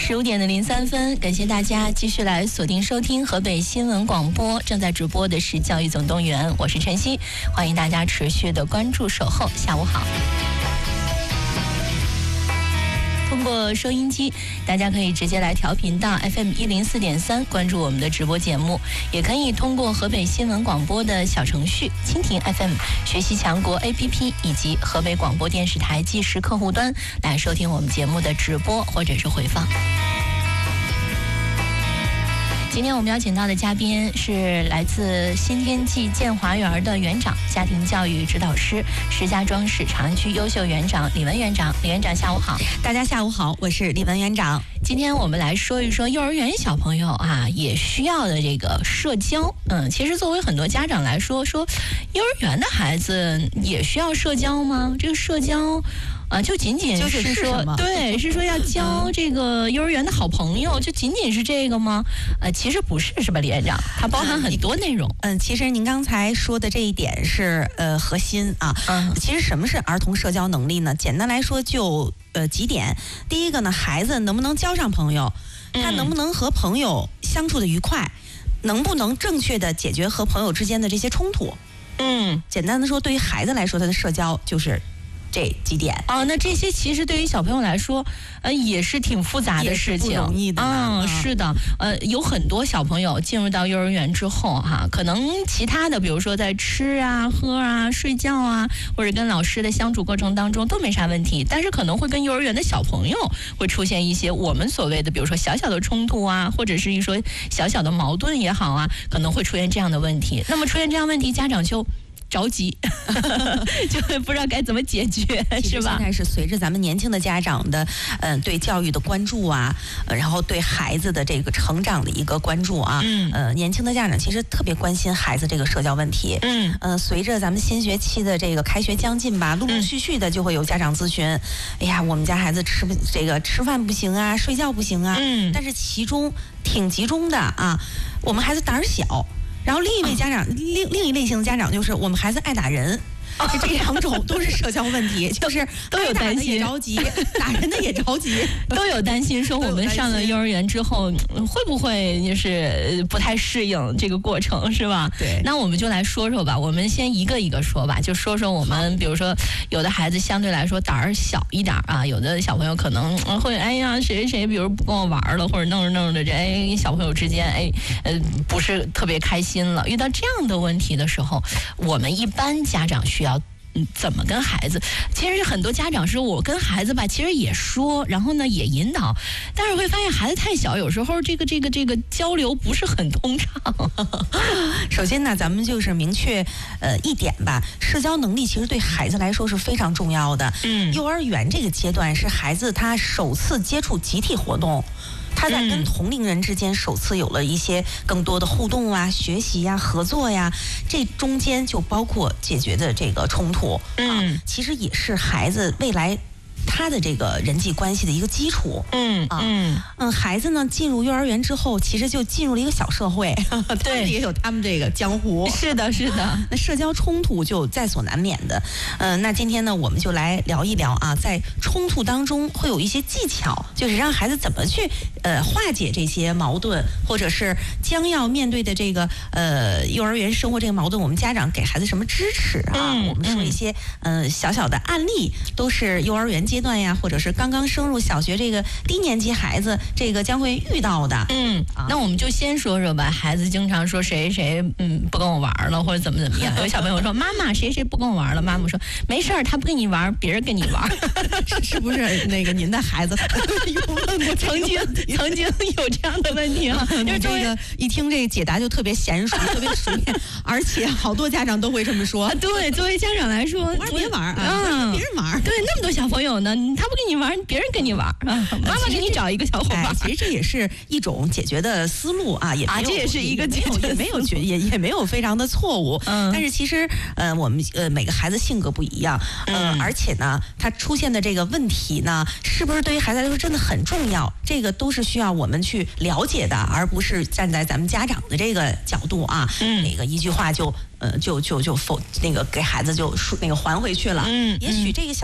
15:03，感谢大家继续来锁定收听河北新闻广播，正在直播的是教育总动员，我是晨曦，欢迎大家持续的关注守候。下午好。通过收音机，大家可以直接来调频到 FM 104.3，关注我们的直播节目，也可以通过河北新闻广播的小程序、蜻蜓 FM、学习强国 APP 以及河北广播电视台即时客户端来收听我们节目的直播或者是回放。今天我们邀请到的嘉宾是来自新天际建华园的园长、家庭教育指导师、石家庄市长安区优秀园长李文园长。李园长，下午好。 大家下午好，我是李文园长。 今天我们来说一说幼儿园小朋友啊也需要的这个社交。其实作为很多家长来说，幼儿园的孩子也需要社交吗？这个社交就仅仅是说，对，是说要交这个幼儿园的好朋友，就仅仅是这个吗？其实不是，是吧，李园长？它包含很多内容。 其实您刚才说的这一点是核心啊。其实什么是儿童社交能力呢？简单来说就几点。第一个呢，孩子能不能交上朋友？他能不能和朋友相处的愉快？能不能正确的解决和朋友之间的这些冲突？简单的说，对于孩子来说，他的社交就是这几点啊。那这些其实对于小朋友来说，也是挺复杂的事情， 也是不容易的。 是的，有很多小朋友进入到幼儿园之后可能其他的，比如说在吃啊、喝啊、睡觉啊，或者跟老师的相处过程当中都没啥问题，但是可能会跟幼儿园的小朋友会出现一些我们所谓的，比如说小小的冲突啊，或者是一说小小的矛盾也好啊，可能会出现这样的问题。那么出现这样问题，家长就着急就不知道该怎么解决，是吧？ 现在是随着咱们年轻的家长的对教育的关注啊，然后对孩子的这个成长的一个关注啊，年轻的家长其实特别关心孩子这个社交问题。随着咱们新学期的这个开学将近吧，陆陆续续的就会有家长咨询，哎呀，我们家孩子吃饭不行啊，睡觉不行啊，但是其中挺集中的啊，我们孩子胆儿小。然后另一位家长，另一类型的家长就是我们孩子爱打人。这两种都是社交问题，就是都有担心， 也着急，打人的也着急， 都有担心。说我们上了幼儿园之后，会不会就是不太适应这个过程，是吧？ 对。 那我们就来说说吧，我们先一个一个说吧，就说说我们，比如说有的孩子相对来说胆儿小一点啊，有的小朋友可能会哎呀谁，比如不跟我玩了，或者弄着这小朋友之间不是特别开心了。遇到这样的问题的时候，我们一般家长需要怎么跟孩子？其实很多家长是我跟孩子吧，其实也说，然后呢也引导，但是会发现孩子太小，有时候这个交流不是很通畅。 首先呢，咱们就是明确一点吧，社交能力其实对孩子来说是非常重要的。幼儿园这个阶段是孩子他首次接触集体活动。他在跟同龄人之间首次有了一些更多的互动啊、学习呀、合作呀，这中间就包括解决的这个冲突，其实也是孩子未来他的这个人际关系的一个基础。孩子呢进入幼儿园之后，其实就进入了一个小社会，对，也有他们这个江湖。 是的， 那社交冲突就在所难免的。那今天呢，我们就来聊一聊啊，在冲突当中会有一些技巧，就是让孩子怎么去化解这些矛盾，或者是将要面对的这个幼儿园生活这个矛盾，我们家长给孩子什么支持啊？我们说一些小小的案例，都是幼儿园阶段呀，或者是刚刚升入小学这个低年级孩子这个将会遇到的。 那我们就先说说吧。孩子经常说谁不跟我玩了，或者怎么样。有小朋友说妈妈谁不跟我玩了，妈妈说没事儿，他不跟你玩，别人跟你玩。 是不是那个您的孩子有问过曾经有这样的问题啊？ 就是这个一听这个解答就特别娴熟，特别熟练，而且好多家长都会这么说。 对，作为家长来说， 别玩别人玩。 对，那么多小朋友呢，他不跟你玩，别人跟你玩啊。妈妈给你找一个小伙伴。 其实这也是一种解决的思路啊， 这也是一个也没有非常的错误。但是其实我们每个孩子性格不一样，而且呢，他出现的这个问题呢，是不是对于孩子来说真的很重要？这个都是需要我们去了解的，而不是站在咱们家长的这个角度啊，那个一句话就给孩子就还回去了。也许这个小